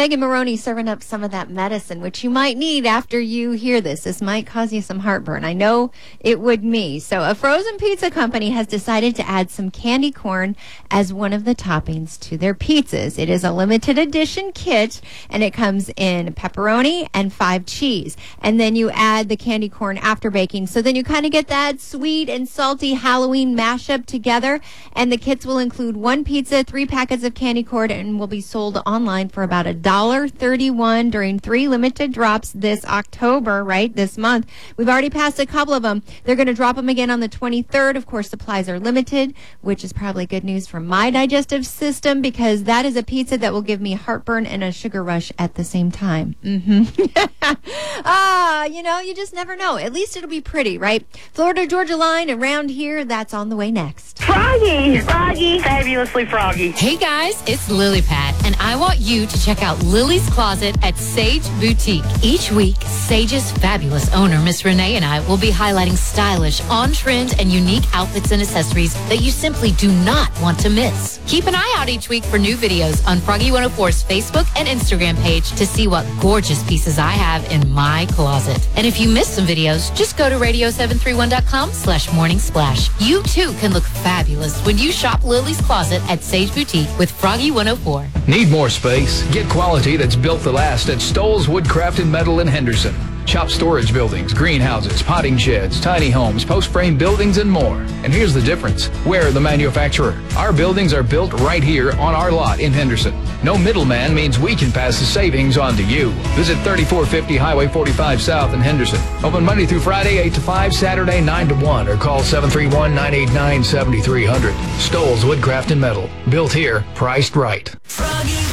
Megan Maroney serving up some of that medicine, which you might need after you hear this. This might cause you some heartburn. I know it would me. So a frozen pizza company has decided to add some candy corn as one of the toppings to their pizzas. It is a limited edition kit, and it comes in pepperoni and 5 cheese. And then you add the candy corn after baking. So then you kind of get that sweet and salty Halloween mashup together. And the kits will include 1 pizza, 3 packets of candy corn, and will be sold online for about $1.31 during 3 limited drops this October, right? This month. We've already passed a couple of them. They're going to drop them again on the 23rd. Of course, supplies are limited, which is probably good news for my digestive system because that is a pizza that will give me heartburn and a sugar rush at the same time. You just never know. At least it'll be pretty, right? Florida Georgia line around here, that's on the way next. Froggy, fabulously froggy. Hey guys, it's Lily Pat, and I want you to check out Lily's Closet at Sage Boutique. Each week, Sage's fabulous owner, Miss Renee, and I will be highlighting stylish, on-trend, and unique outfits and accessories that you simply do not want to miss. Keep an eye out each week for new videos on Froggy 104's Facebook and Instagram page to see what gorgeous pieces I have in my closet. And if you missed some videos, just go to radio731.com/morning splash. You too can look fabulous when you shop Lily's Closet at Sage Boutique with Froggy 104. Need more space? Get quality that's built to last at Stoll's Woodcraft and Metal in Henderson. Shop storage buildings, greenhouses, potting sheds, tiny homes, post-frame buildings, and more. And here's the difference. We're the manufacturer. Our buildings are built right here on our lot in Henderson. No middleman means we can pass the savings on to you. Visit 3450 Highway 45 South in Henderson. Open Monday through Friday, 8 to 5, Saturday, 9 to 1, or call 731-989-7300. Stoll's Woodcraft and Metal. Built here, priced right. Froggy